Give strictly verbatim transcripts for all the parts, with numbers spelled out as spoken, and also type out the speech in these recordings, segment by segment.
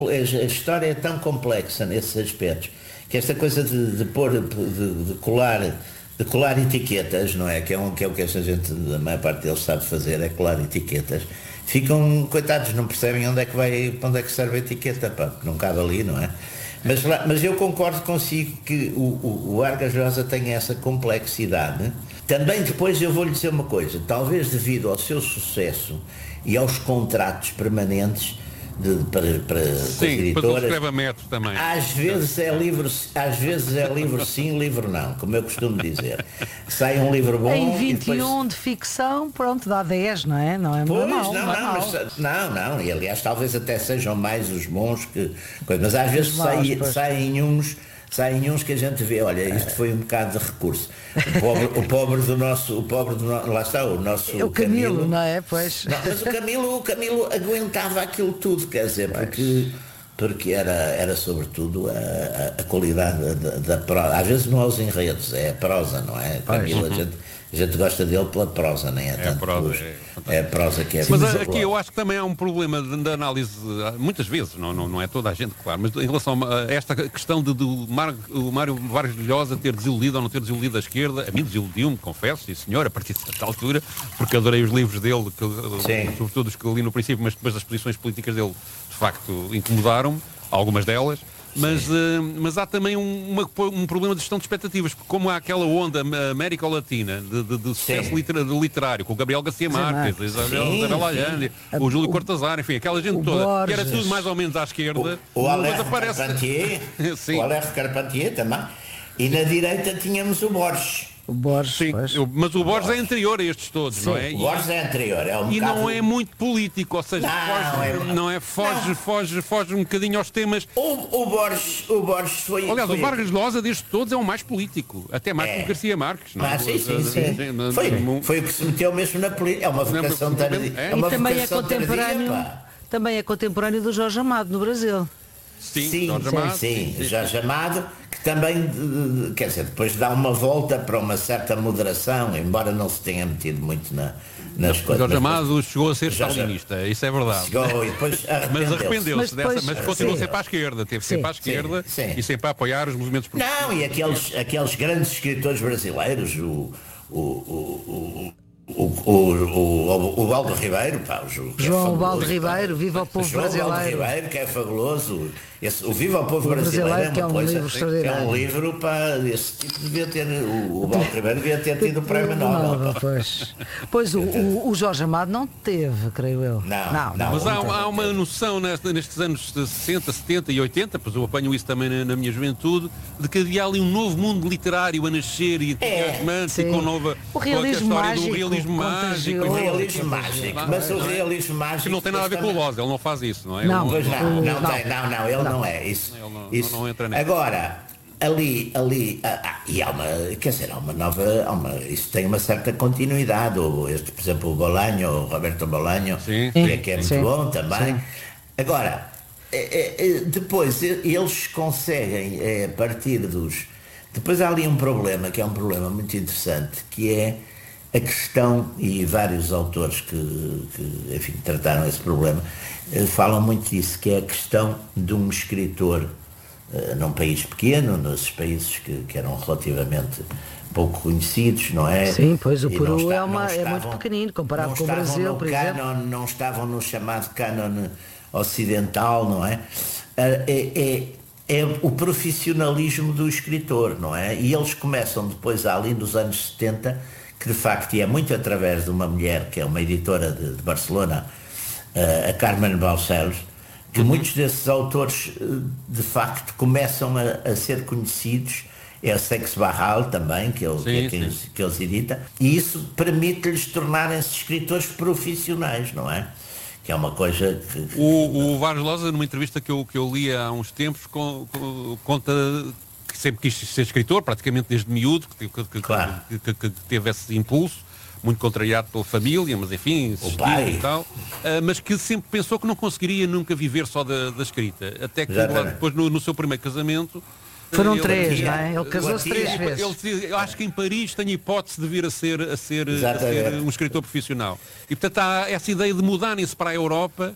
A história é tão complexa nesses aspectos que esta coisa de, de pôr, de, de colar, de colar etiquetas, não é? Que é, um, que é o que esta gente, a maior parte deles sabe fazer, é colar etiquetas. Ficam, coitados, não percebem onde é que vai, onde é que serve a etiqueta, pá, porque não cabe ali, não é? Mas, mas eu concordo consigo que o, o, o Vargas Llosa tem essa complexidade. Também depois eu vou-lhe dizer uma coisa, talvez devido ao seu sucesso e aos contratos permanentes de, para, para sim, as editoras, escreve a metro também. Às vezes é livro, às vezes é livro sim, livro não, como eu costumo dizer. Sai um livro bom. Em vinte e um depois... de ficção, pronto, dá dez, não é? Não é pois, mal, não, não, não, mas, não, não, e aliás talvez até sejam mais os bons que coisa, mas às vezes saem, saem uns. Saem uns que a gente vê, olha, isto foi um bocado de recurso. O pobre, o pobre do nosso, o pobre do no, lá está, o nosso o Camilo, Camilo, não é? Pois. Não, mas o Camilo, o Camilo aguentava aquilo tudo, quer dizer, porque, porque era, era sobretudo a, a, a qualidade da, da prosa. Às vezes não é os enredos, é a prosa, não é? Camilo, a gente, a gente gosta dele pela prosa, nem é, é tanto prosa, pelos, é, é a prosa que é. Mas aqui eu acho que também há um problema de, de análise, muitas vezes, não, não, não é toda a gente, claro, mas em relação a esta questão de, de Mar, o Mário Vargas Llosa ter desiludido ou não ter desiludido a esquerda. A mim desiludiu-me, confesso, sim senhor, a partir de certa altura, porque adorei os livros dele, que, sobretudo os que li no princípio, mas depois as posições políticas dele, de facto, incomodaram-me, algumas delas. Mas, uh, mas há também um, uma, um problema de gestão de expectativas, porque como há aquela onda Américo-Latina de, de, de sucesso literário, literário, com o Gabriel Garcia Marques, a Isabel, Isabel Allende, o Júlio Cortázar, enfim, aquela gente toda, Borges, que era tudo mais ou menos à esquerda, o, o mas aparece... Carpentier, o Alejo Carpentier também, e na direita tínhamos o Borges. O Borges, sim, eu, mas o Borges é anterior a estes todos, sim, não é? O Borges é anterior, é um E bocado... não é muito político, ou seja, não, foge, é... não é, foge, não. foge, foge um bocadinho aos temas. O, o, Borges, o Borges foi... Aliás, foi... o Vargas Llosa destes todos é o mais político, até mais é. que o Garcia Marques. Não? Ah, sim, sim, sim. sim. Foi, foi o que se meteu mesmo na política, é uma vocação tardia. É? E também é contemporâneo, tardia, também é contemporâneo do Jorge Amado no Brasil. Sim, sim, Jorge Amado, sim, sim. Jorge Amado, que também, quer dizer, depois dá uma volta para uma certa moderação, embora não se tenha metido muito na, nas não, coisas. Jorge Amado chegou a ser stalinista, isso é verdade. Chegou e depois arrependeu-se. Mas arrependeu-se mas, depois, dessa, mas continuou sempre à esquerda, teve sempre à esquerda sim, sim. e sempre a apoiar os movimentos progressistas. Não, e aqueles, aqueles grandes escritores brasileiros, o... o, o, o O, o, o, o Baldo Ribeiro, pá, o, João é Baldo Ribeiro, Viva o Povo João Brasileiro. Baldo Ribeiro, que é fabuloso. Esse, o Viva o Povo o Brasileiro, brasileiro é uma é um coisa. Livro extraordinário. É um livro, pá, esse tipo devia ter. O, o Baldo Ribeiro devia ter tido o prémio Nobel. Pois, pois o, o, o Jorge Amado não teve, creio eu. Não, não. não mas não, há, não, há uma noção nestes, nestes anos sessenta, setenta e oitenta, pois eu apanho isso também na, na minha juventude, de que havia ali um novo mundo literário a nascer e entusiasmante, é, com nova. O realismo com a história mágico, do realismo mágico. O realismo mágico, mas o realismo mágico. Que não tem nada a ver com o Loz, ele não faz isso, não é? Não, pois não, não tem, não, não, ele não é isso. Não, isso. não, não entra nisso. Agora, ali, ali, ah, e há uma, quer dizer, há uma nova, há uma, isso tem uma certa continuidade. Este, por exemplo, o Bolanho, o Roberto Bolanho, sim, que, é, que é muito sim, bom também. Sim. Agora, é, é, depois eles conseguem, é, a partir dos... Depois há ali um problema, que é um problema muito interessante, que é a questão, e vários autores que, que enfim, trataram esse problema, falam muito disso, que é a questão de um escritor uh, num país pequeno, nesses países que, que eram relativamente pouco conhecidos, não é? Sim, pois o Peru está, é, uma, estavam, é muito pequenino comparado com o Brasil, por canon, exemplo. Não estavam no chamado cânon ocidental, não é? Uh, é, é É o profissionalismo do escritor, não é? E eles começam depois, ali nos anos setenta, que de facto, e é muito através de uma mulher, que é uma editora de, de Barcelona, uh, a Carmen Balcells, que uhum. muitos desses autores, de facto, começam a, a ser conhecidos. É a Sex Barral também, que, ele, sim, que, é quem, que eles editam, e isso permite-lhes tornarem-se escritores profissionais, não é? Que é uma coisa que... O, o Vargas Llosa, numa entrevista que eu, que eu li há uns tempos, com, com, conta que sempre quis ser escritor, praticamente desde miúdo, que, que, que, claro. que, que, que teve esse impulso, muito contrariado pela família, mas enfim, insistiu e tal, uh, mas que sempre pensou que não conseguiria nunca viver só da, da escrita, até que lá, depois no, no seu primeiro casamento... Foram ele, três, ele, não é? Ele casou-se ele, três vezes. Ele dizia, eu acho que em Paris tenho hipótese de vir a ser, a ser, a ser um escritor profissional. E portanto há essa ideia de mudarem-se para a Europa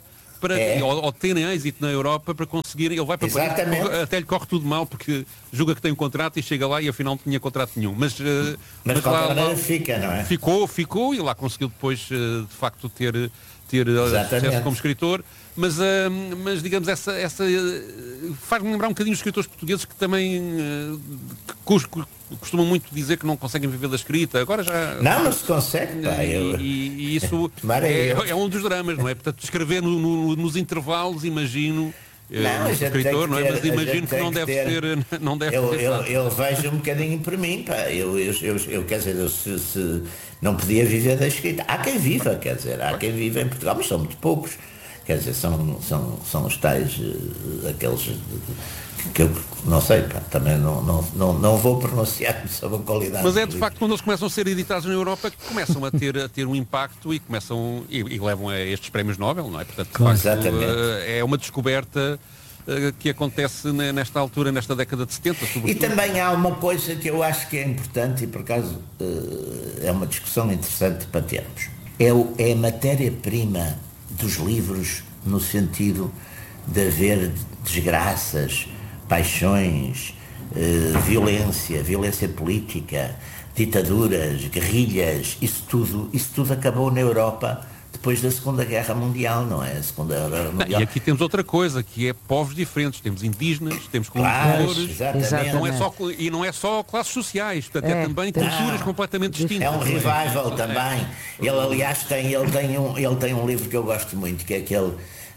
para, É. ou, ou terem êxito na Europa para conseguirem, ele vai para Paris, Exatamente. até lhe corre tudo mal porque julga que tem um contrato e chega lá e afinal não tinha contrato nenhum. Mas, uh, Mas, mas de qualquer lá, maneira lá fica, não é? ficou, ficou e lá conseguiu depois uh, de facto ter, ter uh, sucesso como escritor. Mas, uh, mas digamos, essa, essa uh, faz-me lembrar um bocadinho os escritores portugueses que também uh, que costumam muito dizer que não conseguem viver da escrita. Agora já... Não, não se consegue, pá. E, Eu... e, e isso é, é um dos dramas, não é? Portanto, escrever no, no, nos intervalos, imagino... Não, uh, escritor, não é? Ter, Mas imagino que não que deve ter, ser... Não deve eu, ser eu, eu vejo um bocadinho por mim, pá. Eu, eu, eu, eu quer dizer, eu, se, se não podia viver da escrita. Há quem viva, quer dizer, há quem viva em Portugal, mas são muito poucos. Quer dizer, são, são, são os tais, uh, aqueles uh, que eu não sei, pá, também não, não, não, não vou pronunciar sobre a qualidade. Mas é de facto quando eles começam a ser editados na Europa que começam a ter, a ter um impacto e começam e, e levam a estes prémios Nobel, não é? Portanto, de facto, Exatamente. Uh, é uma descoberta uh, que acontece nesta altura, nesta década de setenta, sobretudo. E também há uma coisa que eu acho que é importante e por acaso uh, é uma discussão interessante para termos. É, o, é a matéria-prima dos livros no sentido de haver desgraças, paixões, eh, violência, violência política, ditaduras, guerrilhas, isso tudo, isso tudo acabou na Europa depois da Segunda Guerra Mundial, não é? A Segunda Guerra Mundial. E aqui temos outra coisa, que é povos diferentes. Temos indígenas, temos colonizadores, claro, não é só, e não é só classes sociais, portanto é, é também culturas não, completamente distintas. É um revival também. Ele, aliás, tem, ele, tem um, ele tem um livro que eu gosto muito, que é aquele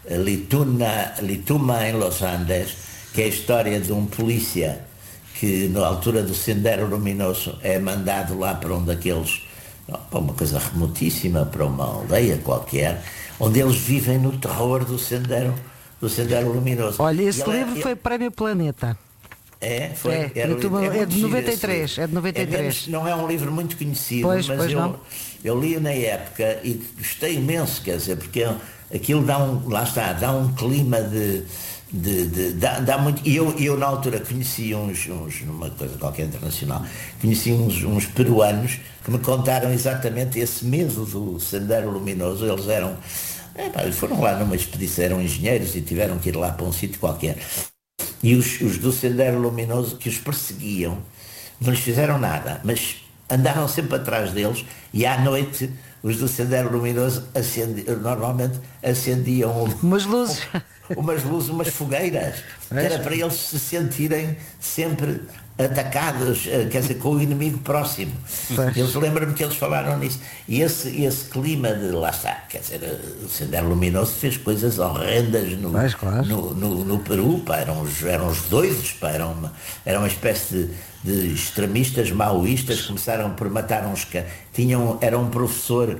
Lituna, Lituma em Los Andes, que é a história de um polícia que, na altura do Sendero Luminoso, é mandado lá para um daqueles, para uma coisa remotíssima, para uma aldeia qualquer, onde eles vivem no terror do Sendero, do Sendero Luminoso. Olha, esse ele livro é, foi Prémio Planeta. É, foi. É, era, é, é de noventa e três, é de noventa e três. É menos, não é um livro muito conhecido, pois, mas pois eu, não. eu li na época e gostei imenso, quer dizer, porque aquilo dá um, lá está, dá um clima de, de, de dá, dá muito, e eu, eu na altura conheci uns, uns, numa coisa qualquer internacional, conheci uns, uns peruanos que me contaram exatamente esse medo do Sendero Luminoso. Eles eram, é, pá, foram lá numa expedição, eram engenheiros e tiveram que ir lá para um sítio qualquer. E os, os do Sendero Luminoso que os perseguiam não lhes fizeram nada, mas andaram sempre atrás deles e à noite os do Sendero Luminoso acendi, normalmente acendiam umas luzes, um, umas luzes, umas fogueiras, que era para eles se sentirem sempre atacados, quer dizer, com o inimigo próximo. Eles lembram-me que eles falaram nisso. E esse, esse clima de, lá está, quer dizer, o Sendero Luminoso fez coisas horrendas no, Mas, claro. no, no, no Peru, pá, eram, os, eram os doidos, pá, eram uma, era uma espécie de, de extremistas maoístas, começaram por matar uns... Tinham, era um professor,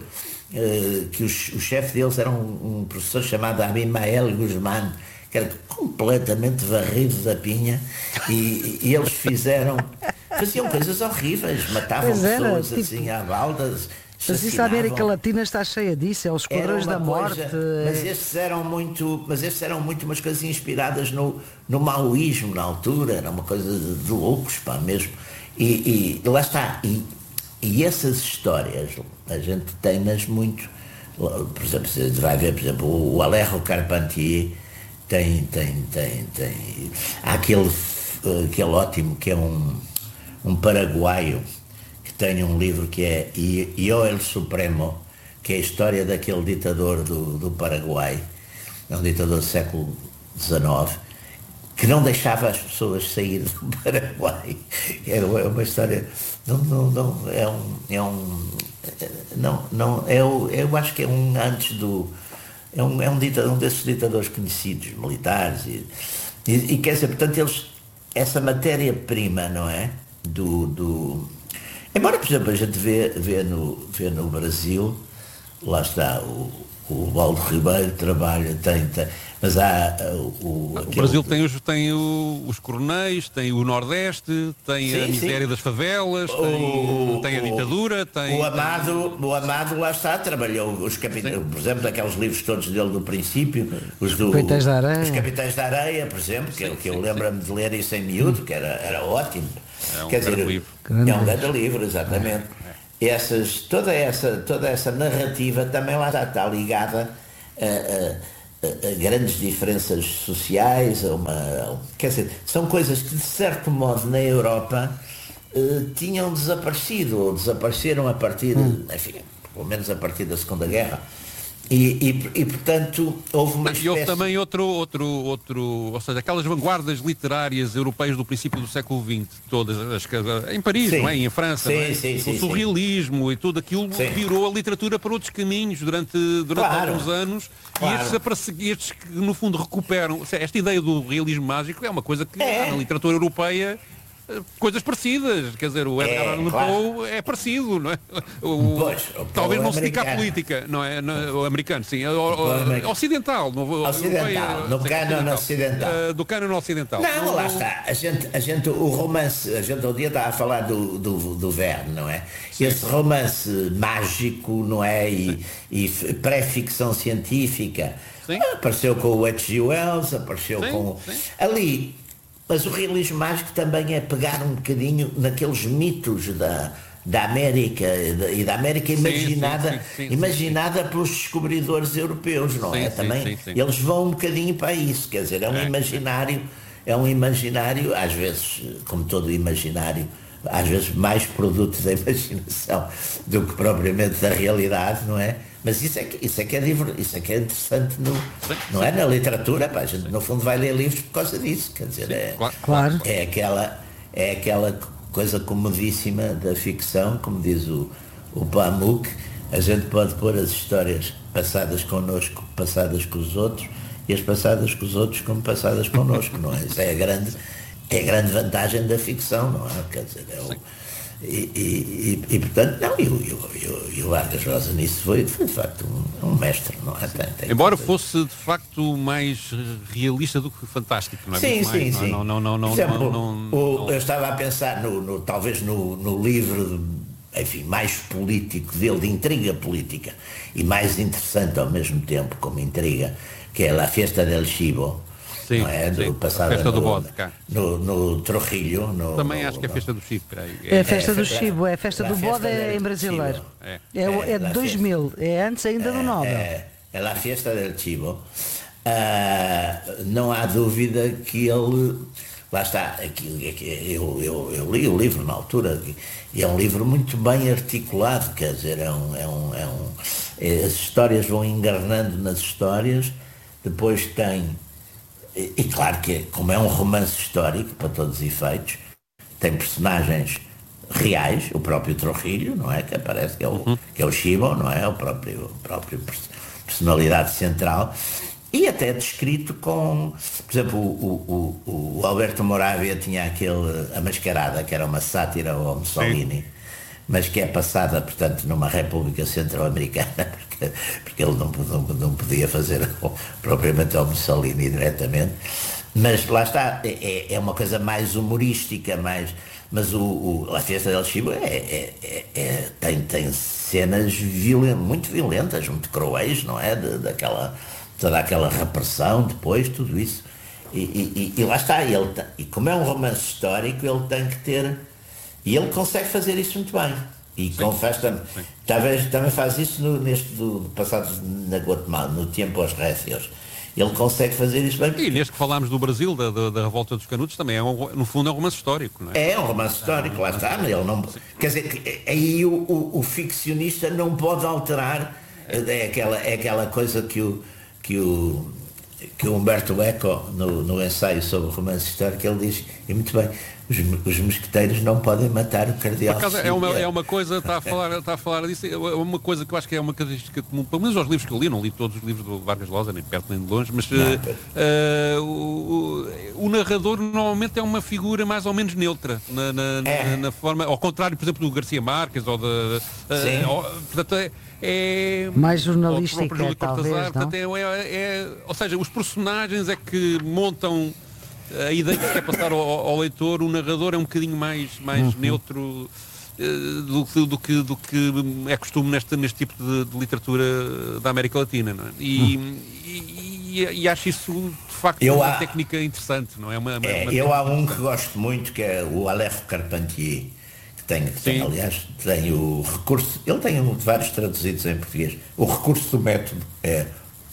uh, que os, o chefe deles era um, um professor chamado Abimael Guzmán, que era completamente varrido da pinha, e, e eles fizeram, faziam coisas horríveis, matavam era, pessoas tipo, assim à baldas. Mas isso a América Latina está cheia disso, é os esquadrões da morte. Coisa, mas estes eram muito, mas estes eram muito umas coisas inspiradas no, no maoísmo na altura, era uma coisa de, de loucos, pá, mesmo. E, e lá está, e, e essas histórias a gente tem-nas muito, por exemplo, você vai ver, por exemplo, o Alejo Carpentier tem, tem, tem, tem, há aquele, aquele ótimo que é um, um paraguaio, tem um livro que é Yo el Supremo, que é a história daquele ditador do, do Paraguai, é um ditador do século dezenove, que não deixava as pessoas sair do Paraguai. É uma história, não, não, não, é um, é um, não, não, é o, eu acho que é um antes do, é um, é um, ditador, um desses ditadores conhecidos, militares, e, e, e quer dizer, portanto, eles, essa matéria-prima, não é, do, do embora, por exemplo, a gente vê, vê, no, vê no Brasil, lá está, o, o Valdo Ribeiro trabalha, tem, tem mas há o... O Brasil tem, os, tem o, os coronéis, tem o Nordeste, tem sim, a miséria sim. das favelas, tem, o, tem a ditadura, tem... O Amado, o Amado lá está, trabalhou, os capitães, por exemplo, aqueles livros todos dele do princípio, os do... Capitães da Areia. Os Capitães da Areia, por exemplo, que, sim, que eu lembro-me de ler isso em miúdo, que era, era ótimo. É um Quer dizer, livro. É um grande livro, exatamente. É. Essas, toda, essa, toda essa narrativa também lá está, está ligada a, a, grandes diferenças sociais, uma, quer dizer, são coisas que de certo modo na Europa eh, tinham desaparecido, ou desapareceram a partir, hum. enfim, pelo menos a partir da Segunda Guerra. E, e, e portanto houve uma espécie... E houve também outro, outro, outro, ou seja, aquelas vanguardas literárias europeias do princípio do século vinte, todas as em Paris, sim. não é? E em França, sim, não é? sim, o sim, surrealismo sim. e tudo aquilo sim. virou a literatura para outros caminhos durante, durante claro. alguns anos claro. e estes, estes que no fundo recuperam, esta ideia do realismo mágico é uma coisa que é. na literatura europeia coisas parecidas, quer dizer, o Edgar Allan Poe é parecido, não é? O, pois, o talvez não se diga a política, não é? No, o americano, sim, o, o, ocidental, no, ocidental, no cânon ocidental. Uh, do cânon ocidental. Não, no, lá está, a gente, a gente, o romance, a gente um dia estava a falar do, do, do Verne, não é? Sim. Esse romance mágico, não é? E, e pré-ficção científica, sim. apareceu com o H G Wells, apareceu sim, com... Sim. Ali... Mas o realismo mágico também é pegar um bocadinho naqueles mitos da, da América e da América imaginada, sim, sim, sim, imaginada sim. pelos descobridores europeus, não sim, é? Também sim, sim, sim. Eles vão um bocadinho para isso, quer dizer, é um é. imaginário, é um imaginário, às vezes, como todo imaginário, às vezes mais produto da imaginação do que propriamente da realidade, não é? Mas isso é que, isso é, que é, isso é que é interessante, no, não é? Na literatura, pá, a gente no fundo vai ler livros por causa disso, quer dizer, é, claro. é, aquela, é aquela coisa comodíssima da ficção, como diz o, o Pamuk, a gente pode pôr as histórias passadas connosco, passadas com os outros, e as passadas com os outros como passadas connosco, não é? Isso é a grande, é a grande vantagem da ficção, não é? Quer dizer, é o... E, e, e, e portanto, não, e o Vargas Llosa nisso foi, foi de facto um, um mestre, não é? Tem, tem Embora fosse de facto mais realista do que fantástico, não é? Sim, sim, mais, sim. Não, não, não, não, exemplo, não, não, o, não... Eu estava a pensar, no, no, talvez no, no livro, enfim, mais político dele, de intriga política, e mais interessante ao mesmo tempo como intriga, que é La Fiesta del Chivo. Sim, não é? Sim. Do passado a festa no, do bode, cá. No, no Trujillo. No, Também no, acho que é a festa do Chivo. É a festa é, do Chivo, é a festa do bode é em brasileiro. É, é, é, é de dois mil, é antes ainda do Nobel. É, é a festa del Chivo. Uh, não há dúvida que ele... Lá está, aqui, aqui, eu, eu, eu li o livro na altura, e é um livro muito bem articulado, quer dizer, é um, é um, é um, é, as histórias vão engarnando nas histórias, depois tem... E, e claro que, como é um romance histórico, para todos os efeitos, tem personagens reais, o próprio Trujillo, não é? Que aparece, que é o, uhum. que é o Chivo, não é? O próprio, o próprio personalidade central. E até descrito com... Por exemplo, o, o, o Alberto Moravia tinha aquele A Mascarada, que era uma sátira ao Mussolini, sim. mas que é passada, portanto, numa República Centro-Americana, porque, porque ele não, não, não podia fazer propriamente ao Mussolini diretamente. Mas lá está, é, é uma coisa mais humorística, mais... Mas o, o A Fiesta del Chivo é, é, é, é, tem, tem cenas violen, muito violentas, muito cruéis, não é? De, daquela... toda aquela repressão depois, tudo isso. E, e, e lá está, ele tem, e como é um romance histórico, ele tem que ter... E ele consegue fazer isso muito bem. E confesso também, talvez também faz isso no, neste do, do passado na Guatemala, no Tempo aos Récios. Ele consegue fazer isso bem. E neste que falámos do Brasil, da, da, da Revolta dos Canudos, também é um, no fundo é um romance histórico, não é? É um romance histórico, lá está, mas ele não... Quer dizer, aí o, o, o ficcionista não pode alterar, é aquela, é aquela coisa que o que o, que o Humberto Eco, no, no ensaio sobre o romance histórico, ele diz, e muito bem, os, os mosqueteiros não podem matar o cardeal. Por acaso, é, uma, é uma coisa, está a, falar, está a falar disso, é uma coisa que eu acho que é uma característica comum, pelo menos aos livros que eu li, não li todos os livros do Vargas Llosa, nem perto nem de longe, mas não, uh, o, o narrador normalmente é uma figura mais ou menos neutra, na, na, é. na, na forma, ao contrário, por exemplo, do Garcia Marques, ou da... Uh, ou, portanto, é, É, mais jornalística, talvez, portanto, é, é, é, ou seja, os personagens é que montam a ideia que quer passar ao, ao leitor. O narrador é um bocadinho mais, mais uhum. neutro uh, do, do, que, do que é costume neste, neste tipo de, de literatura da América Latina, não é? E, uhum. e, e, e acho isso de facto eu uma há, técnica interessante, não é? Uma, uma, é uma eu há um que gosto muito, que é o Alejo Carpentier. Tem, tem, aliás, tem o recurso, ele tem vários traduzidos em português, o recurso do método, é,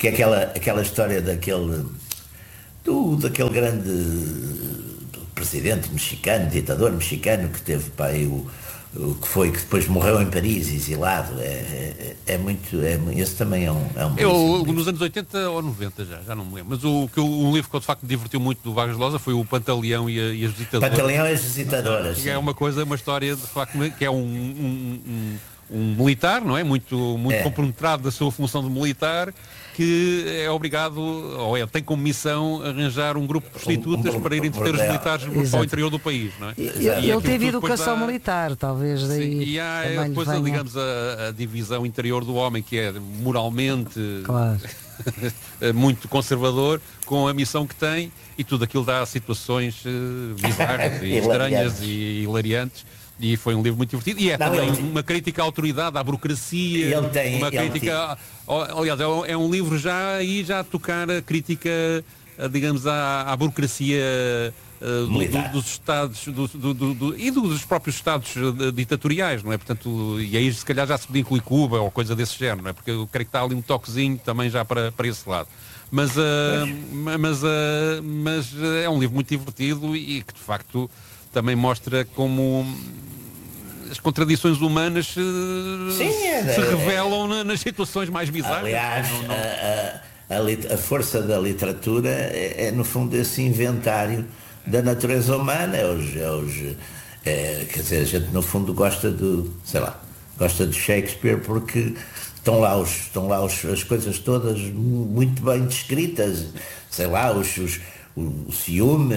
que é aquela, aquela história daquele, do, daquele grande presidente mexicano, ditador mexicano, que teve pá, aí o, o que foi, que depois morreu em Paris, exilado. É, é, é muito, é, esse também é um, é um Eu, nos anos oitenta ou noventa já, já não me lembro, mas o, que, um livro que de facto me divertiu muito do Vargas Llosa foi o Pantaleão e, a, e as Visitadoras. Pantaleão e as Visitadoras. Que é uma coisa, uma história de facto, que é um, um, um, um militar, não é? Muito, muito é. compenetrado da sua função de militar, que é obrigado, ou é, tem como missão arranjar um grupo de prostitutas um, um, para ir entreter os militares para o interior do país, não é? E, e ele teve educação dá... militar, talvez, daí. Sim, e há depois, venha... digamos, a, a divisão interior do homem, que é moralmente claro. muito conservador, com a missão que tem, e tudo aquilo dá situações uh, bizarras e estranhas e hilariantes. E foi um livro muito divertido. E é não, também ele... uma crítica à autoridade, à burocracia. Ele tem, uma ele crítica. Tem. Aliás, é um livro já aí já a tocar a crítica, digamos, à, à burocracia uh, do, do, dos Estados do, do, do, do, e dos próprios Estados ditatoriais, não é? Portanto, e aí se calhar já se podia incluir Cuba ou coisa desse género, não é? Porque eu creio que está ali um toquezinho também já para, para esse lado. Mas, uh, mas, uh, mas uh, é um livro muito divertido e que de facto também mostra como as contradições humanas Sim, é, se revelam é, nas situações mais bizarras. Aliás, não, não... A, a, a força da literatura é, é no fundo esse inventário da natureza humana. É os, é os, é, quer dizer, a gente no fundo gosta do, sei lá, gosta de Shakespeare porque estão lá, os, estão lá os, as coisas todas muito bem descritas, sei lá, os, os o ciúme,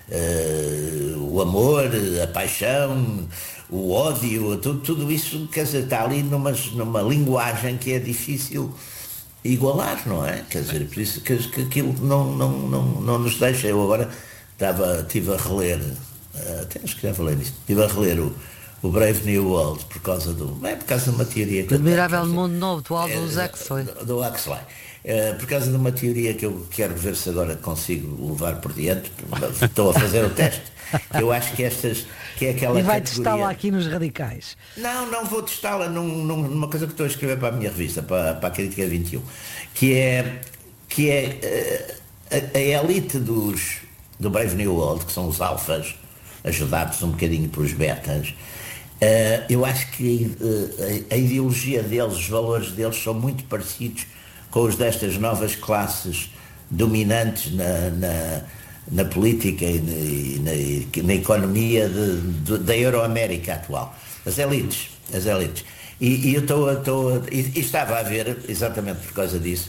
uh, o amor, a paixão, o ódio, tudo, tudo isso, quer dizer, está ali numa, numa linguagem que é difícil igualar, não é? Quer dizer, por isso que, que aquilo não, não, não, não nos deixa. Eu agora estava, estive a reler, uh, até acho que já falei nisso, estive a reler o, o Brave New World por causa do, é por causa de uma teoria que Admirável Mundo Novo do Aldous Huxley. Do, do Huxley. Uh, por causa de uma teoria que eu quero ver se agora consigo levar por diante, estou a fazer o teste. Eu acho que estas, que é aquela e vai categoria... testá-la aqui nos radicais. Não, não vou testá-la num, numa coisa que estou a escrever para a minha revista, para, para a Crítica vinte e um, que é, que é uh, a, a elite dos, do Brave New World, que são os alfas, ajudados um bocadinho pelos betas. Uh, eu acho que uh, a, a ideologia deles, os valores deles são muito parecidos com os destas novas classes dominantes na, na, na política e na, na, na economia de, de, da Euroamérica atual. As elites, as elites. E, e eu estou, estou e, e estava a ver, exatamente por causa disso,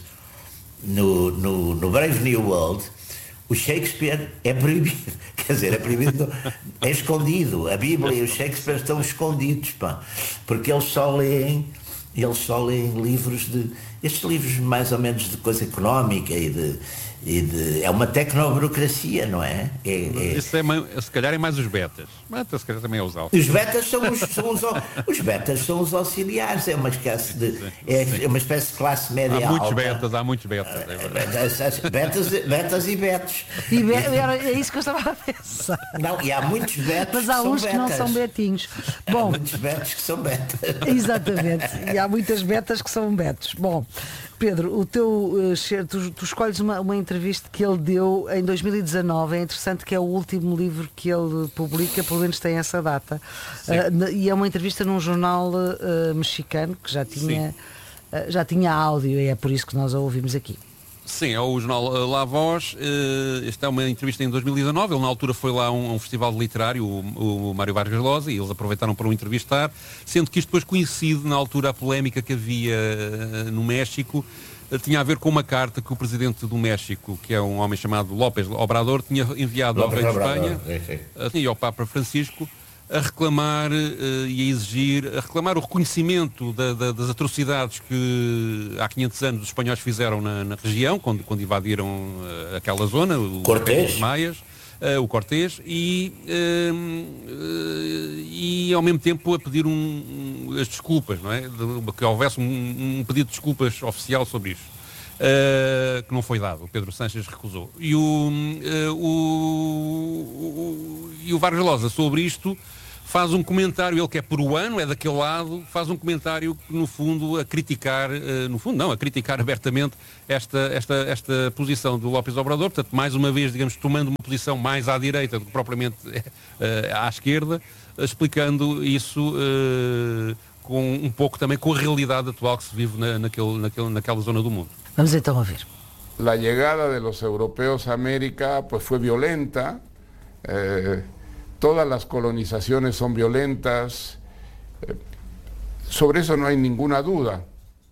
no, no, no Brave New World, o Shakespeare é proibido, quer dizer, é proibido, é escondido. A Bíblia e o Shakespeare estão escondidos, pá, porque eles só leem, eles só leem livros de estes livros mais ou menos de coisa económica e de, e de é uma tecnoburocracia, não é? é, é... Isso é, se calhar é mais os betas, mas se calhar também é os alfas. Os betas são os, são os, os betas são os auxiliares, é uma espécie de é, é uma espécie de classe média alta. Há muitos alta. betas, há muitos betas, é verdade. Betas, betas e betos. E be, é isso que eu estava a pensar. Não, e há muitos betos. Mas há que uns são que betas. não são betinhos. Bom, há muitos betos que são betas. Exatamente. E há muitas betas que são betos. Bom, Pedro, o teu, uh, tu, tu escolhes uma, uma entrevista que ele deu em dois mil e dezanove, é interessante que é o último livro que ele publica, pelo menos tem essa data, uh, e é uma entrevista num jornal uh, mexicano que já tinha, uh, já tinha áudio e é por isso que nós a ouvimos aqui. Sim, é o jornal La Voz. Esta é uma entrevista em dois mil e dezanove. Ele na altura foi lá a um, um festival literário, o, o Mário Vargas Llosa, e eles aproveitaram para o entrevistar, sendo que isto depois coincide na altura a polémica que havia no México. Tinha a ver com uma carta que o presidente do México, que é um homem chamado López Obrador, tinha enviado López ao rei de Obrador, Espanha é, é. e ao Papa Francisco, a reclamar uh, e a exigir, a reclamar o reconhecimento da, da, das atrocidades que há quinhentos anos os espanhóis fizeram na, na região, quando, quando invadiram uh, aquela zona, o Cortés. Os Maias, uh, o Cortés, e, uh, uh, e ao mesmo tempo a pedir um, um, as desculpas, não é? De, que houvesse um, um pedido de desculpas oficial sobre isto. Uh, que não foi dado, o Pedro Sánchez recusou. E o, uh, o, o, e o Vargas Llosa sobre isto faz um comentário, ele que é peruano, é daquele lado, faz um comentário no fundo a criticar, uh, no fundo não, a criticar abertamente esta, esta, esta posição do López Obrador, portanto, mais uma vez, digamos, tomando uma posição mais à direita do que propriamente uh, à esquerda, uh, explicando isso uh, com um pouco também com a realidade atual que se vive na, naquele, naquele, naquela zona do mundo. Vamos então ouvir. La llegada de los europeos a América pues fue violenta. Eh, todas las colonizaciones son violentas, eh, sobre eso no hay ninguna duda,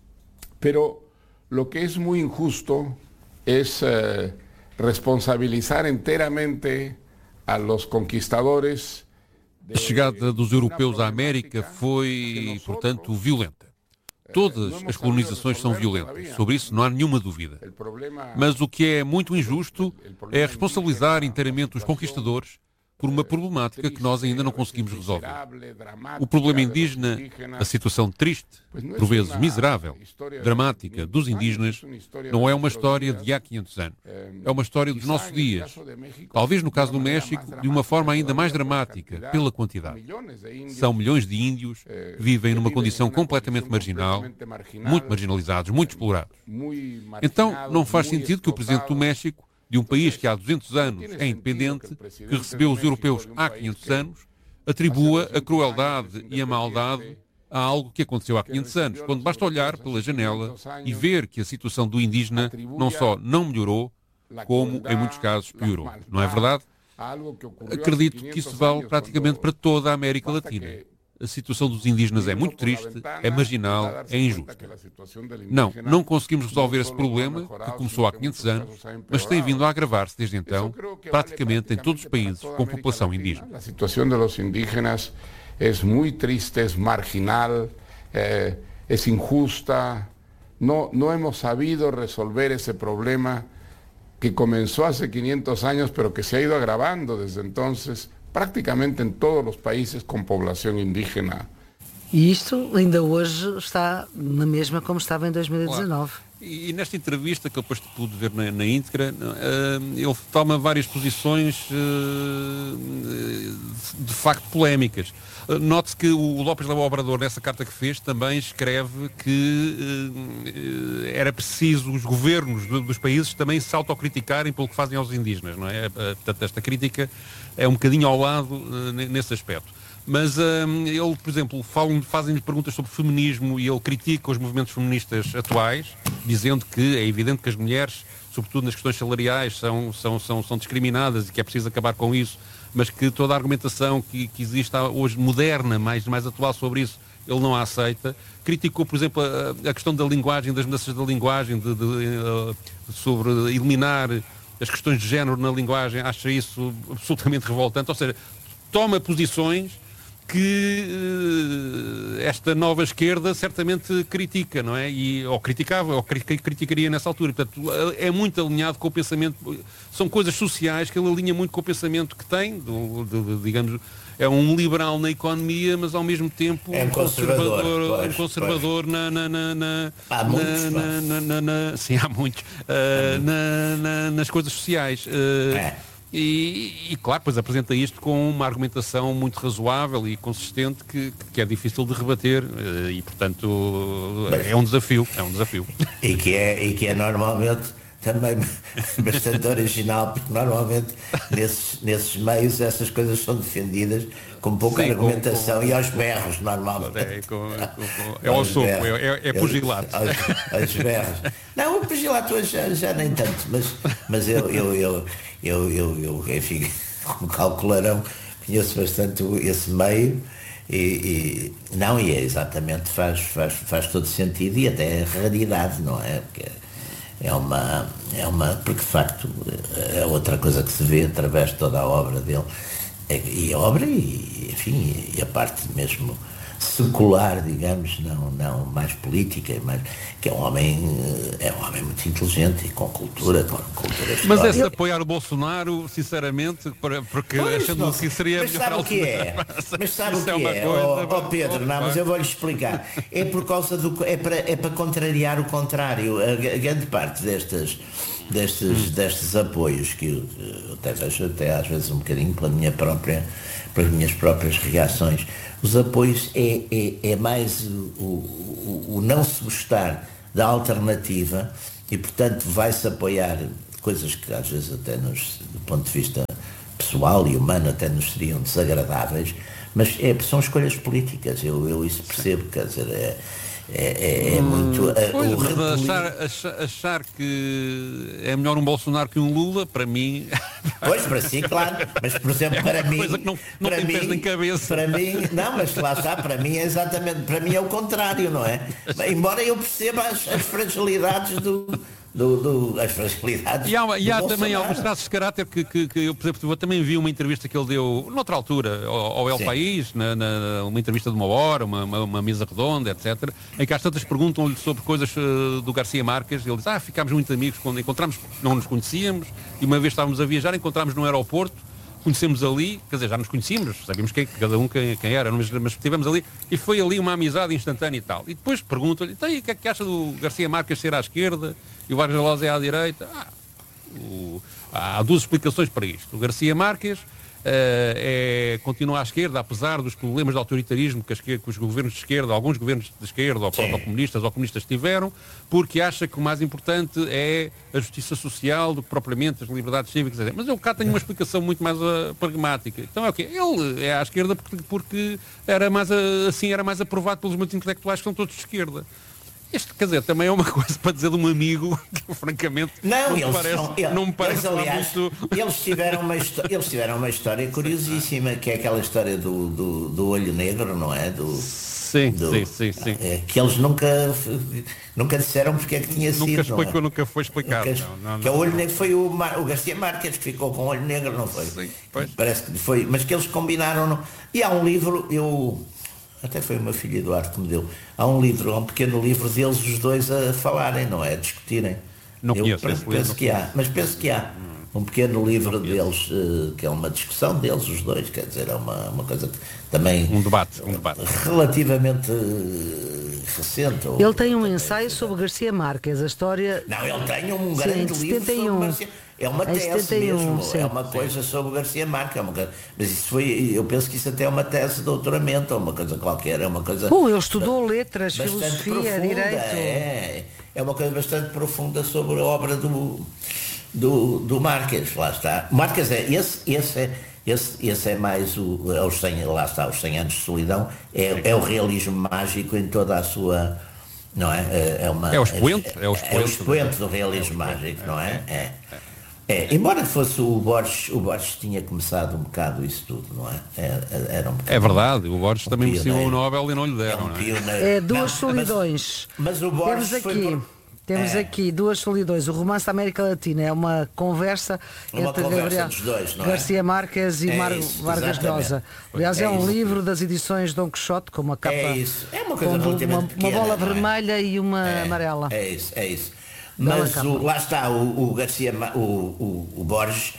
pero lo que es muy injusto es eh, responsabilizar enteramente a los conquistadores. A chegada dos europeus à América foi, portanto, violenta. Todas as colonizações são violentas, sobre isso não há nenhuma dúvida. Mas o que é muito injusto é responsabilizar inteiramente os conquistadores por uma problemática que nós ainda não conseguimos resolver. O problema indígena, a situação triste, por vezes miserável, dramática dos indígenas, não é uma história de há quinhentos anos. É uma história dos nossos dias. Talvez no caso do México, de uma forma ainda mais dramática, pela quantidade. São milhões de índios que vivem numa condição completamente marginal, muito marginalizados, muito explorados. Então, não faz sentido que o presidente do México, de um país que há duzentos anos é independente, que recebeu os europeus há quinhentos anos, atribua a crueldade e a maldade a algo que aconteceu há quinhentos anos, quando basta olhar pela janela e ver que a situação do indígena não só não melhorou, como em muitos casos piorou. Não é verdade? Acredito que isso vale praticamente para toda a América Latina. A situação dos indígenas é muito triste, é marginal, é injusta. Não, não conseguimos resolver esse problema, que começou há quinhentos anos, mas tem vindo a agravar-se desde então, praticamente em todos os países com população indígena. A situação dos indígenas é muito triste, é marginal, é, é injusta. Não, não hemos sabido resolver esse problema que começou há quinhentos anos, pero que se ha ido agravando desde entonces, praticamente em todos os países com população indígena. E isto ainda hoje está na mesma como estava em dois mil e dezanove. Claro. E, e nesta entrevista, que eu depois pude ver na, na íntegra, uh, ele toma várias posições uh, de facto polémicas. Uh, note-se que o López Obrador, nessa carta que fez, também escreve que uh, era preciso os governos do, dos países também se autocriticarem pelo que fazem aos indígenas, não é? Uh, portanto, esta crítica é um bocadinho ao lado uh, nesse aspecto. Mas um, ele, por exemplo, fazem-lhe perguntas sobre feminismo e ele critica os movimentos feministas atuais, dizendo que é evidente que as mulheres, sobretudo nas questões salariais, são, são, são, são discriminadas e que é preciso acabar com isso, mas que toda a argumentação que, que existe hoje moderna, mais, mais atual sobre isso, ele não a aceita. Criticou, por exemplo, a, a questão da linguagem, das mudanças da linguagem, de, de, uh, sobre eliminar as questões de género na linguagem, acha isso absolutamente revoltante, ou seja, toma posições que uh, esta nova esquerda certamente critica, não é? E, ou criticava, ou criticaria nessa altura. Portanto, é muito alinhado com o pensamento, são coisas sociais que ele alinha muito com o pensamento que tem, do, de, de, digamos, é um liberal na economia, mas ao mesmo tempo é um conservador, conservador, pois, um conservador pois. na, na, na, na, há muitos, na, na, na, na, sim, há muitos, uh, na, na, nas coisas sociais. Uh, é. E, e, claro, pois apresenta isto com uma argumentação muito razoável e consistente que, que é difícil de rebater e, portanto, Bem, é um desafio, é um desafio. E que é, e que é normalmente também bastante original, porque normalmente nesses, nesses meios essas coisas são defendidas com pouca Sim, argumentação com, com, e aos berros, normalmente. É, com, com, é ao soco, é, é, é pugilato. Aos, aos berros. Não, o pugilato hoje já, já nem tanto, mas, mas eu, eu, eu, eu, eu, eu, enfim, como calcularão, conheço bastante esse meio e, e não, e é exatamente, faz, faz, faz todo sentido e até raridade, não é? Porque é uma, é uma, porque de facto é outra coisa que se vê através de toda a obra dele, e a obra e, enfim, e a parte mesmo secular, digamos, não, não mais política, mais, que é um homem, é um homem muito inteligente e com cultura, com cultura histórica. Mas esse apoiar o Bolsonaro, sinceramente, para, porque pois, achando não, que seria mas sabe o que é? Mas sabe o que é? é? Ó oh, oh Pedro, não, mas eu vou-lhe explicar. É por causa do, é para, é para contrariar o contrário. A, a grande parte destas destes, hum. destes apoios, que eu, eu até vejo até às vezes um bocadinho pela minha própria, pelas minhas próprias reações, os apoios é, é, é mais o, o, o não se gostar da alternativa e, portanto, vai-se apoiar coisas que às vezes até nos, do ponto de vista pessoal e humano até nos seriam desagradáveis, mas é, são escolhas políticas, eu, eu isso percebo, quer dizer, é, é, é hum, muito... A, pois, o mas repoli... achar, achar, achar que é melhor um Bolsonaro que um Lula, para mim... Pois, para si, claro, mas por exemplo, é para mim... coisa que não, não para tem mim, pés nem cabeça. Para mim, não, mas lá está, para mim é exatamente, para mim é o contrário, não é? Embora eu perceba as, as fragilidades do... Do, do, as fragilidades. E há, e há do também Bolsonaro. alguns traços de caráter que, que, que eu, por exemplo, eu também vi uma entrevista que ele deu noutra altura ao, ao El Sim. País, na, na, uma entrevista de uma hora, uma, uma, uma mesa redonda, etcétera, em que às tantas perguntam-lhe sobre coisas uh, do Garcia Marques, e ele diz, ah, ficámos muito amigos quando encontramos, não nos conhecíamos, e uma vez estávamos a viajar, encontramos no aeroporto, conhecemos ali, quer dizer, já nos conhecíamos, sabíamos quem, cada um quem, quem era, mas, mas estivemos ali e foi ali uma amizade instantânea e tal. E depois perguntam-lhe, então, e o que é que acha do Garcia Marques ser à esquerda e o Vargas Llosa é à direita? Ah, o, há duas explicações para isto. O Garcia Marques uh, é, continua à esquerda, apesar dos problemas de autoritarismo que, as, que os governos de esquerda, alguns governos de esquerda, ou proto-comunistas ou comunistas tiveram, porque acha que o mais importante é a justiça social do que propriamente as liberdades cívicas. Mas eu cá tenho uma explicação muito mais uh, pragmática. Então é o quê? Ele é à esquerda porque, porque era mais, uh, assim era mais aprovado pelos muitos intelectuais que são todos de esquerda. Isto, quer dizer, também é uma coisa para dizer de um amigo que eu, francamente, não, não, eles, me parece, não, eles, não me parece eles, aliás, muito... eles, tiveram uma eles tiveram uma história curiosíssima, que é aquela história do, do, do olho negro, não é? Do, sim, do, sim, sim, sim. É, que eles nunca, nunca disseram porque é que tinha nunca sido. Explicou, não é? Nunca foi explicado. Nunca, não, não, que não, o olho não. negro foi o, Mar, o Garcia Marques que ficou com o olho negro, não foi? Sim, pois. Parece que foi, mas que eles combinaram. Não? E há um livro, eu... Até foi uma filha Eduardo que me deu. Há um livro, há um pequeno livro deles, os dois a falarem, não é? A discutirem. Não Eu conheço, penso, livro, penso que há, mas penso que há. Um pequeno livro deles, uh, que é uma discussão deles, os dois, quer dizer, é uma, uma coisa que também... Um debate, um debate. Relativamente uh, recente. Ou, ele tem um ensaio sobre Garcia Marques, a história... Não, ele tem um sim, grande livro sobre Garcia. É uma em tese setenta e um, mesmo, sim. é uma coisa sobre o Garcia Marques, é uma coisa, mas isso foi, eu penso que isso até é uma tese de doutoramento, ou uma coisa qualquer, é uma coisa... Bom, ele estudou letras, bastante filosofia, profunda, direito... É, é uma coisa bastante profunda sobre a obra do, do, do Marques, lá está. Marques é, esse, esse é, esse, esse é mais o, aos cem, lá está, os cem anos de solidão, é, é o realismo mágico em toda a sua... Não é? É, uma, é o expoente, é, é o expoente, é o expoente do realismo é mágico, não é? É. é. É, embora fosse o Borges, o Borges tinha começado um bocado isso tudo, não é? Era, era um é verdade, o Borges um também merecia o Nobel e não lhe deram. É, um não é? é duas não, solidões. Mas, mas o Borges temos aqui, foi... temos é. aqui duas solidões. O Romance da América Latina é uma conversa uma entre conversa Gabriel dos dois, não é? Garcia Marques e é Mar isso, Vargas Llosa. Aliás, é, é um livro das edições Dom Quixote, com uma capa é isso. É uma, coisa com uma, uma pequena, bola é? vermelha e uma é, amarela. É isso, é isso. Mas o, lá está, o, o Garcia, o, o, o Borges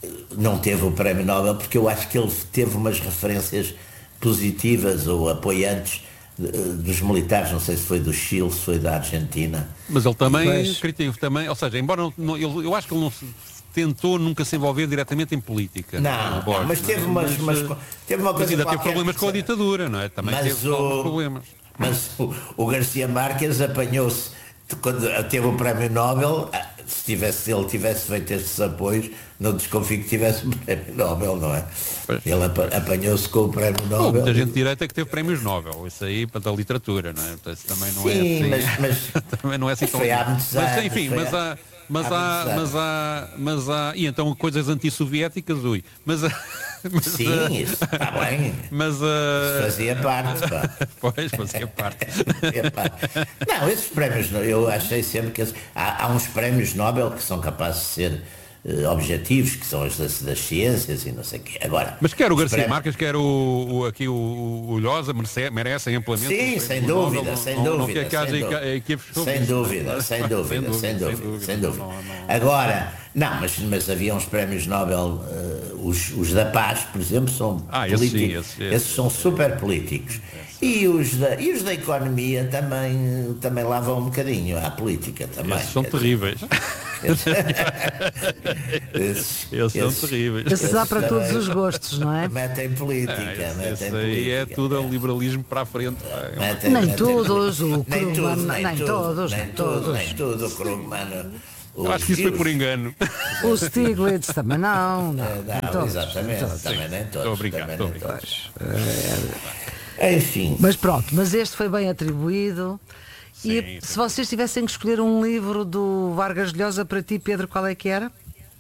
não teve o prémio Nobel porque eu acho que ele teve umas referências positivas ou apoiantes dos militares, não sei se foi do Chile, se foi da Argentina. Mas ele também criticou também, ou seja, embora não, não, ele, eu acho que ele não se tentou nunca se envolver diretamente em política. Não, Borges, mas teve não é? umas, mas, mas, teve uma coisa mas ainda qualquer, teve problemas com a ditadura, não é? Também mas teve o, alguns problemas. Mas o, o Garcia Marques apanhou-se quando teve o prémio Nobel. Se, tivesse, se ele tivesse feito estes apoios, não desconfio que tivesse o prémio Nobel, não é? Pois. Ele apanhou-se com o prémio Nobel. Bom, muita gente direita que teve prémios Nobel, isso aí para da literatura, não é? Então, isso também não Sim, é assim. Mas, mas, também não é assim tão. Foi há muitos anos, mas enfim, mas há. Mas há, mas há, mas há, e então coisas antissoviéticas, ui, mas, mas sim, isso está bem, mas isso fazia parte, pá. Pois, fazia parte. fazia parte. Não, esses prémios, eu achei sempre que há, há uns prémios Nobel que são capazes de ser uh, objetivos, que são os das, das ciências e não sei o quê. Agora, mas quer o Garcia prémios... Marques, quer o, o, aqui o, o Llosa, merece, merecem amplamente. Sim, sem dúvida, Nobel, sem não, dúvida. Não quer que haja equipes sem dúvida, sem dúvida, sem dúvida, sem dúvida. Agora, não, mas, mas havia uns prémios Nobel, uh, os, os da paz, por exemplo, são ah, políticos, esse sim, esse, esse, esses são super políticos. E os, da, e os da economia também, também lá vão um bocadinho à política também. Esses são terríveis. Esses, Eles são esses- terríveis. Esse dá para todos os gostos, não é? Metem política, Esse, metem esse aí política. é tudo é o liberalismo para a frente. pá. É uma- Metem- Nem metem- todos, o nem Krugman, tudo, nem nem tudo, todos, nem nem tudo, todos. nem tudo, o Krugman. Eu acho que isso foi por engano. O Stiglitz também não, não. Não, nem todos, exatamente, nem todos. também nem todos. Estou a brincar, também estou a nem brincar. todos. Enfim, Mas pronto, mas este foi bem atribuído. E Sim, se vocês tivessem que escolher um livro do Vargas Llosa para ti, Pedro, qual é que era?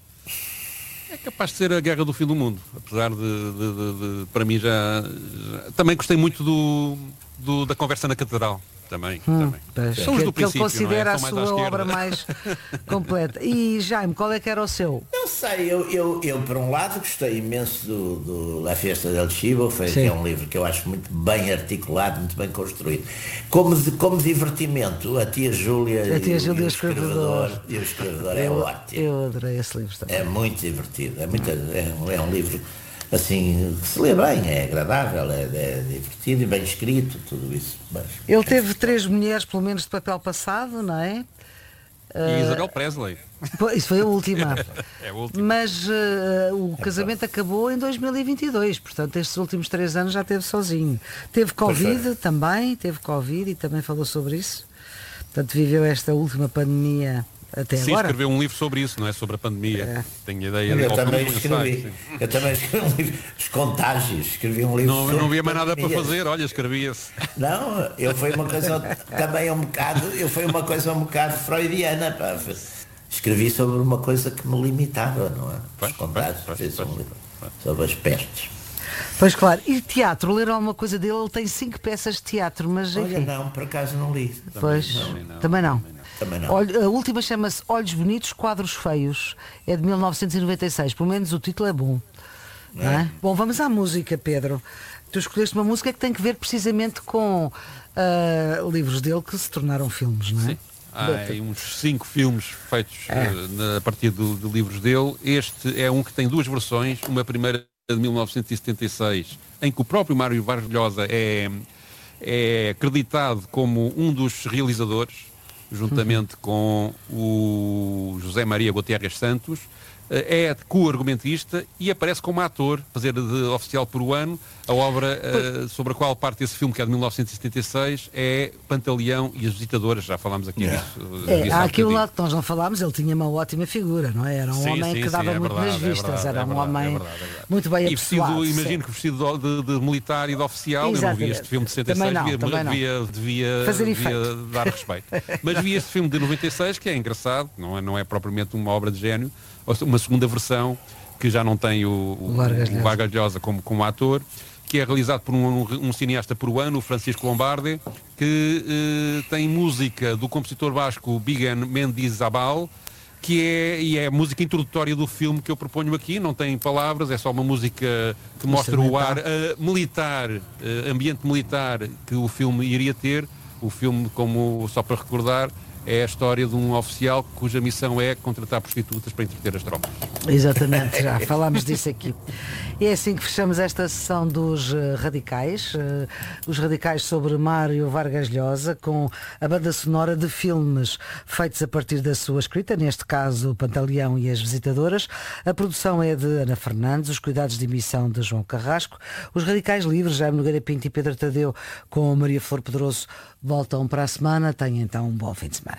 É capaz de ser a Guerra do Fim do Mundo, apesar de, de- de- de- para mim já, já- também gostei muito do, do- da Conversa na Catedral. Também, também. Pois, São os que, do que ele princípio, considera não é? a São mais à sua esquerda. obra mais completa. E Jaime, qual é que era o seu? não sei, eu, eu, eu por um lado gostei imenso do, do La Fiesta del Chivo, foi, Sim. que é um livro que eu acho muito bem articulado, muito bem construído. Como, de- como divertimento, a tia Júlia, A Tia e o- Júlia e o escrevedor. e o escrevedor é Eu, ótimo. eu adorei esse livro também. É muito divertido, é, muito, é, um, é um livro assim que se lê bem, é agradável, é, é divertido e bem escrito, tudo isso. Mas, Ele teve três mulheres, pelo menos, de papel passado, não é? E Isabel Presley. Pô, isso foi a última. É a última. Mas eh, o casamento acabou em dois mil e vinte e dois, portanto estes últimos três anos já teve sozinho. Teve Covid também, teve Covid e também falou sobre isso. Portanto viveu esta última pandemia até Sim, agora. escreveu um livro sobre isso, não é? Sobre a pandemia. É. Tenho ideia de eu qual também foi o ensaio, escrevi, sim. eu também escrevi um livro, Os Contágios, escrevi um livro Não, sobre não havia mais nada para pandemias. fazer, olha, escrevia-se. Não, eu fui uma coisa também um bocado, eu fui uma coisa um bocado freudiana, pá. Escrevi sobre uma coisa que me limitava, não é? Pois, Os Contágios, pois, fiz pois, um livro sobre as pestes. Pois claro, e teatro, leram alguma coisa dele? Ele tem cinco peças de teatro, mas Olha, enfim. não, por acaso não li. Pois, Também não, também não. Também não. Olha, a última chama-se Olhos Bonitos, Quadros Feios. É de mil novecentos e noventa e seis. Pelo menos o título é bom. Não é? Bom, vamos à música, Pedro. Tu escolheste uma música que tem que ver precisamente com ah, livros dele que se tornaram filmes, não é? Sim. Há aí uns cinco filmes feitos eh, na- a partir do- de livros dele. Este é um que tem duas versões. Uma primeira de mil novecentos e setenta e seis, em que o próprio Mário Vargas Llosa é, é acreditado como um dos realizadores, juntamente com o José Maria Gutierrez Santos. Eh, É co-argumentista e aparece como ator, fazer de oficial por um ano. A obra eh, sobre a qual parte esse filme, que é de mil novecentos e setenta e seis, é Pantaleão e as Visitadoras. Já falámos aqui Yeah. disso. É, disso há há aquilo bocadinho. lá que nós não falámos, ele tinha uma ótima figura, não é? Era um Sim, homem sim, que sim, dava é muito verdade, nas é vistas, verdade, era é um verdade, homem é verdade, é verdade. muito bem E vestido, apessoado. imagino que vestido de, de militar e de oficial, eu não vi Exatamente. este filme de setenta e seis, Também não, devia, também não. devia, devia, Fazer devia efeito. dar respeito. Mas vi este filme de noventa e seis, que é engraçado, não é, não é propriamente uma obra de gênio, ou seja, uma segunda versão, que já não tem o, o, Vargas o Llosa. Vargas Llosa como, como ator, que é realizado por um, um cineasta peruano, o Francisco Lombardi, que eh, tem música do compositor basco Bigan Mendizabal, que é, e é a música introdutória do filme que eu proponho aqui, não tem palavras, é só uma música que mostra o ar eh, militar, eh, ambiente militar que o filme iria ter. O filme, como só para recordar, é a história de um oficial cuja missão é contratar prostitutas para entreter as tropas. Exatamente, já falámos disso aqui. E é assim que fechamos esta sessão dos eh, Radicais, eh, os Radicais sobre Mário Vargas Llosa, com a banda sonora de filmes feitos a partir da sua escrita, neste caso Pantaleão e as Visitadoras. A produção é de Ana Fernandes, os cuidados de emissão de João Carrasco. Os Radicais Livres, Jaime Nogueira Pinto e Pedro Tadeu, com Maria Flor Pedroso, voltam para a semana. Tenham então um bom fim de semana.